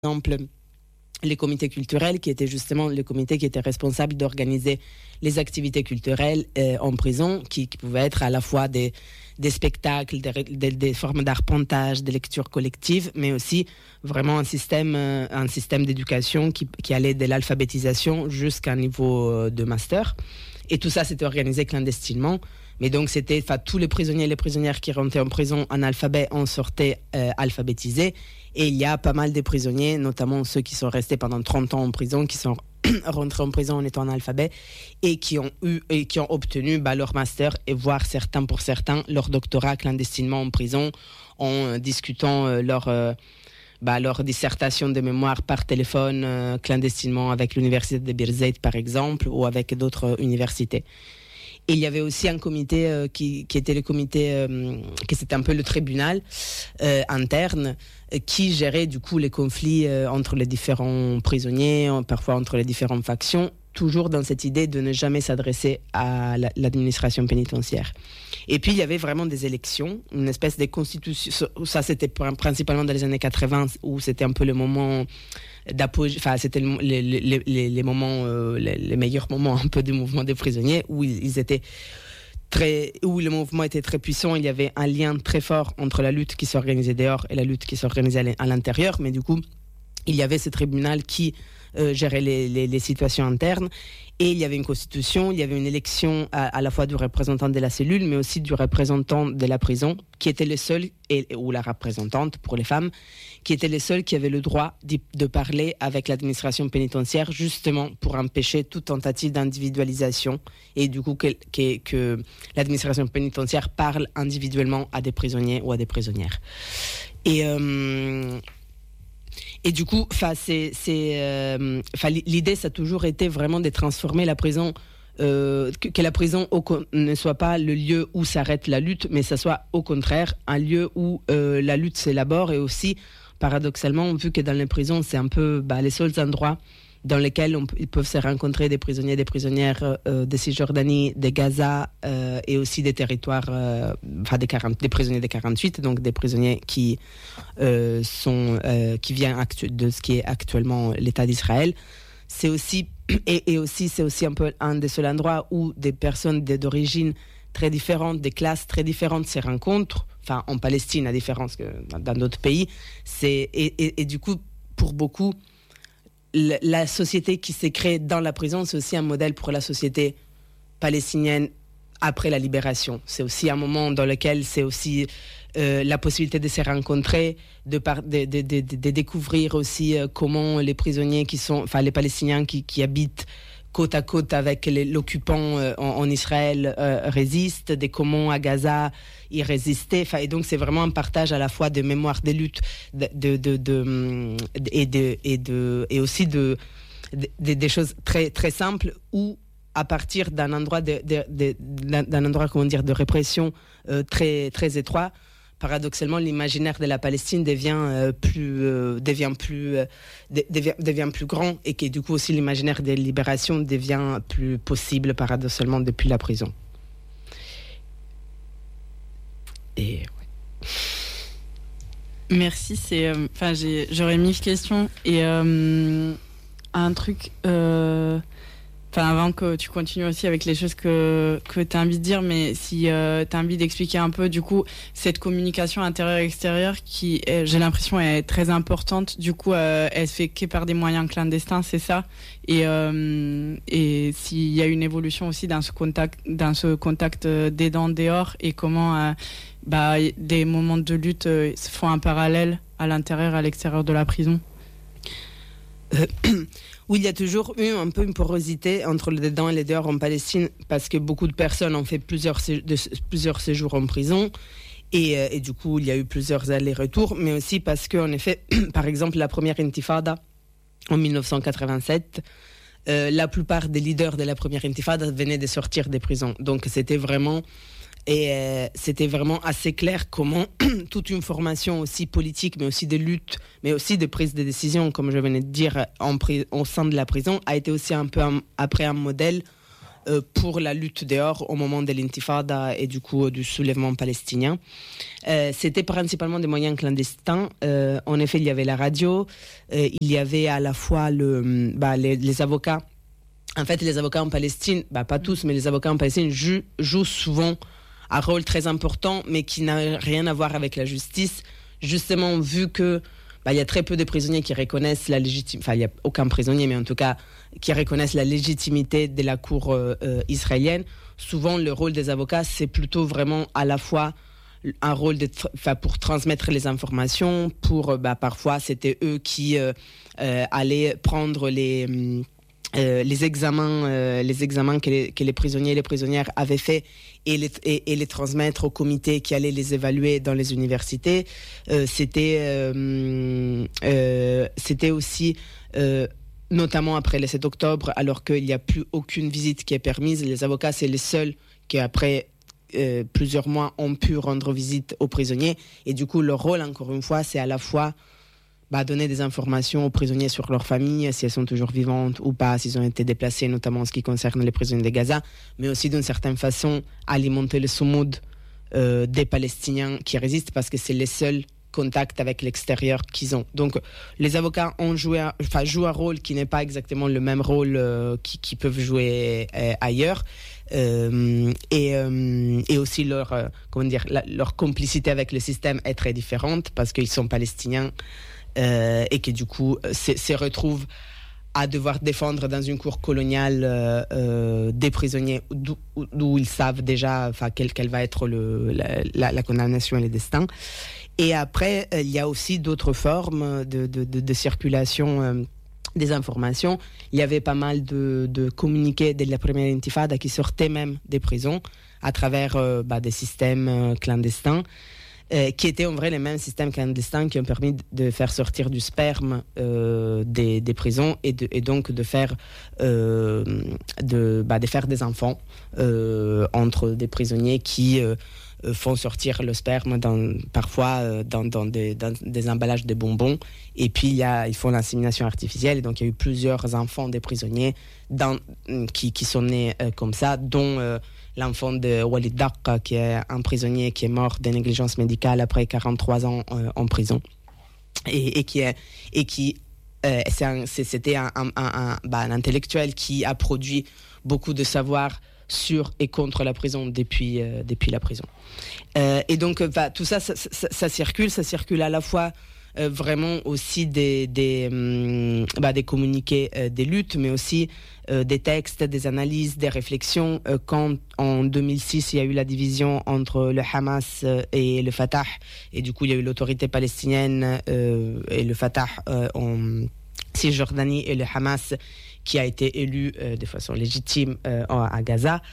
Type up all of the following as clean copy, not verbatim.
exemple, les comités culturels, qui étaient justement les comités qui étaient responsables d'organiser les activités culturelles en prison, qui pouvaient être à la fois des spectacles, des formes d'arpentage, des lectures collectives, mais aussi vraiment un système d'éducation qui allait de l'alphabétisation jusqu'à un niveau de master. Et tout ça, c'était organisé clandestinement. Mais donc, c'était tous les prisonniers et les prisonnières qui rentraient en prison en alphabet en sortaient alphabétisés. Et il y a pas mal de prisonniers, notamment ceux qui sont restés pendant 30 ans en prison, qui sont rentrés en prison en étant analphabets et qui ont obtenu leur master et voire pour certains leur doctorat clandestinement en prison en discutant leur dissertation de mémoire par téléphone clandestinement avec l'université de Birzeit par exemple ou avec d'autres universités. Et il y avait aussi un comité qui était le comité, qui c'était un peu le tribunal interne, qui gérait du coup les conflits entre les différents prisonniers, parfois entre les différentes factions, toujours dans cette idée de ne jamais s'adresser à l'administration pénitentiaire. Et puis il y avait vraiment des élections, une espèce de constitution, ça c'était principalement dans les années 80, où c'était un peu le moment d'apogée, c'était les moments, les meilleurs moments un peu du mouvement des prisonniers, où où le mouvement était très puissant. Il y avait un lien très fort entre la lutte qui s'organisait dehors et la lutte qui s'organisait à l'intérieur, mais du coup il y avait ce tribunal qui gérait les situations internes, et il y avait une constitution, il y avait une élection à la fois du représentant de la cellule, mais aussi du représentant de la prison, qui était le seul, ou la représentante pour les femmes, qui était le seul qui avait le droit de parler avec l'administration pénitentiaire, justement pour empêcher toute tentative d'individualisation, et du coup que l'administration pénitentiaire parle individuellement à des prisonniers ou à des prisonnières. Et du coup, l'idée, ça a toujours été vraiment de transformer la prison, que la prison ne soit pas le lieu où s'arrête la lutte, mais ça soit au contraire un lieu où la lutte s'élabore, et aussi, paradoxalement, vu que dans les prisons, c'est un peu les seuls endroits dans lesquels ils peuvent se rencontrer des prisonniers, des prisonnières de Cisjordanie, de Gaza, et aussi des territoires, des prisonniers de 48, donc des prisonniers qui viennent de ce qui est actuellement l'État d'Israël. C'est aussi c'est aussi un peu un des seuls endroits où des personnes d'origine très différentes, des classes très différentes se rencontrent. En Palestine, à différence que dans d'autres pays, et du coup, pour beaucoup, la société qui s'est créée dans la prison, c'est aussi un modèle pour la société palestinienne après la libération. C'est aussi un moment dans lequel c'est aussi la possibilité de se rencontrer, de découvrir aussi comment les prisonniers les Palestiniens qui habitent côte à côte avec l'occupant en Israël résistent, de comment à Gaza ils résistaient. Et donc c'est vraiment un partage à la fois de mémoire des luttes et aussi des choses très très simples, où à partir d'un endroit de répression très très étroit, paradoxalement, l'imaginaire de la Palestine devient plus grand, et que du coup aussi l'imaginaire de libération devient plus possible, paradoxalement, depuis la prison. Et ouais. Merci. J'aurais 1000 questions et un truc. Avant que tu continues aussi avec les choses que tu as envie de dire, mais si tu as envie d'expliquer un peu, du coup, cette communication intérieure-extérieure qui, j'ai l'impression, est très importante. Du coup, elle se fait que par des moyens clandestins, c'est ça. Et s'il y a une évolution aussi dans ce contact d'aidant dehors, et comment des moments de lutte se font en parallèle à l'intérieur et à l'extérieur de la prison. Oui, il y a toujours eu un peu une porosité entre le dedans et le dehors en Palestine, parce que beaucoup de personnes ont fait plusieurs séjours en prison, et du coup il y a eu plusieurs allers-retours, mais aussi parce qu'en effet, par exemple, la première intifada en 1987, la plupart des leaders de la première intifada venaient de sortir des prisons, donc c'était vraiment assez clair comment toute une formation aussi politique, mais aussi de lutte, mais aussi de prise de décision, comme je venais de dire, au sein de la prison, a été aussi un peu après un modèle pour la lutte dehors au moment de l'intifada et du coup du soulèvement palestinien. C'était principalement des moyens clandestins. En effet, il y avait la radio, il y avait à la fois les avocats. En fait, les avocats en Palestine, pas tous, mais les avocats en Palestine jouent souvent un rôle très important, mais qui n'a rien à voir avec la justice, justement vu que il y a très peu de prisonniers qui reconnaissent la légitimité, enfin il n'y a aucun prisonnier, mais en tout cas qui reconnaissent la légitimité de la cour israélienne. Souvent, le rôle des avocats, c'est plutôt vraiment à la fois un rôle pour transmettre les informations, parfois c'était eux qui allaient prendre les examens que les prisonniers et les prisonnières avaient faits et les transmettre au comité qui allait les évaluer dans les universités. C'était aussi, notamment après le 7 octobre, alors qu'il n'y a plus aucune visite qui est permise. Les avocats, c'est les seuls qui, après plusieurs mois, ont pu rendre visite aux prisonniers. Et du coup, leur rôle, encore une fois, c'est à la fois donner des informations aux prisonniers sur leur famille, si elles sont toujours vivantes ou pas, s'ils ont été déplacés, notamment en ce qui concerne les prisonniers de Gaza, mais aussi d'une certaine façon alimenter le soumoud des Palestiniens qui résistent, parce que c'est les seuls contacts avec l'extérieur qu'ils ont. Donc les avocats jouent un rôle qui n'est pas exactement le même rôle qu'ils peuvent jouer ailleurs. Et aussi leur complicité avec le système est très différente, parce qu'ils sont palestiniens et que du coup se retrouvent à devoir défendre dans une cour coloniale des prisonniers d'où ils savent déjà quelle va être la condamnation et le destin. Et après, il y a aussi d'autres formes de circulation des informations. Il y avait pas mal de communiqués de la première intifada qui sortaient même des prisons à travers des systèmes clandestins, qui étaient en vrai les mêmes systèmes clandestins qui ont permis de faire sortir du sperme des prisons et donc de faire des enfants entre des prisonniers qui font sortir le sperme parfois dans des emballages de bonbons, et puis ils font l'insémination artificielle, et donc il y a eu plusieurs enfants des prisonniers qui sont nés comme ça, dont l'enfant de Walid Daqqa, qui est un prisonnier qui est mort de négligence médicale après 43 ans en prison, c'était un intellectuel qui a produit beaucoup de savoir sur et contre la prison depuis la prison. Et donc tout ça circule à la fois vraiment aussi des communiqués des luttes, mais aussi des textes, des analyses, des réflexions. Quand en 2006 il y a eu la division entre le Hamas et le Fatah, et du coup il y a eu l'autorité palestinienne et le Fatah en Cisjordanie, et le Hamas qui a été élu de façon légitime à Gaza,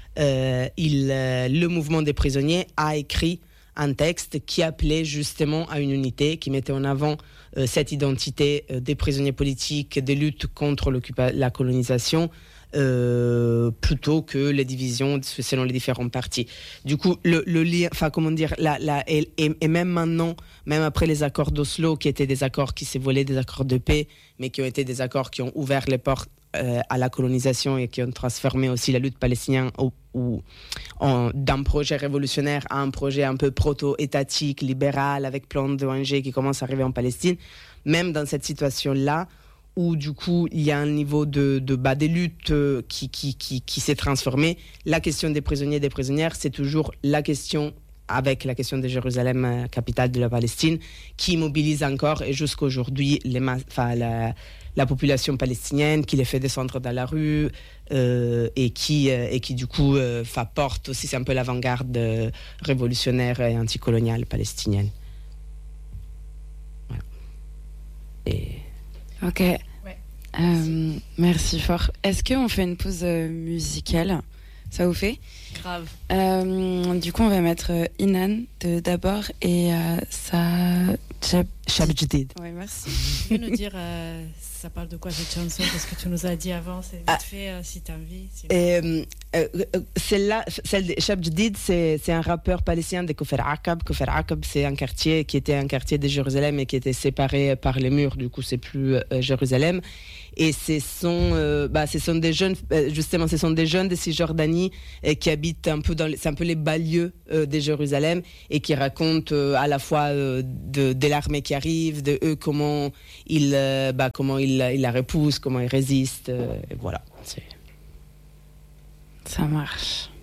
le mouvement des prisonniers a écrit un texte qui appelait justement à une unité, qui mettait en avant cette identité des prisonniers politiques, des luttes contre la colonisation, plutôt que les divisions selon les différents partis. Du coup, le lien, et même maintenant, même après les accords d'Oslo, qui étaient des accords qui se voulaient des accords de paix, mais qui ont été des accords qui ont ouvert les portes à la colonisation et qui ont transformé aussi la lutte palestinienne d'un projet révolutionnaire à un projet un peu proto-étatique, libéral, avec plein d'ONG qui commencent à arriver en Palestine. Même dans cette situation-là, où du coup il y a un niveau des luttes qui s'est transformé, la question des prisonniers et des prisonnières, c'est toujours la question, avec la question de Jérusalem, capitale de la Palestine, qui mobilise encore, et jusqu'aujourd'hui la population palestinienne, qui les fait descendre dans la rue, et qui du coup porte aussi, c'est un peu l'avant-garde révolutionnaire et anticoloniale palestinienne. Voilà. Ok. Ouais. Merci fort. Est-ce qu'on fait une pause musicale ? Ça vous fait ? Grave. Du coup, on va mettre Inan d'abord et Shab Jdid. Oui, merci. Tu peux nous dire ça parle de quoi cette chanson, parce que tu nous as dit avant, c'est vite fait si t'as envie. Celle-là, celle de Shab Jdid, c'est un rappeur palestinien de Kfar Aqab. Kfar Aqab, c'est un quartier qui était un quartier de Jérusalem et qui était séparé par les murs, du coup c'est plus Jérusalem. Et ce sont des jeunes, justement, ce sont des jeunes de Cisjordanie qui habitent un peu c'est un peu les banlieues de Jérusalem et qui racontent à la fois de l'armée qui arrive, de eux comment ils la repoussent, comment ils résistent. Et voilà. Ça marche.